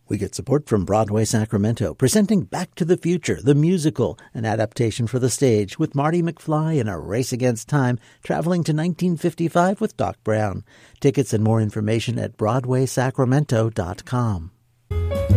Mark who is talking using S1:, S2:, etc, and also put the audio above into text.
S1: We get support from Broadway Sacramento, presenting Back to the Future, the musical, an adaptation for the stage with Marty McFly in a race against time, traveling to 1955 with Doc Brown. Tickets and more information at BroadwaySacramento.com.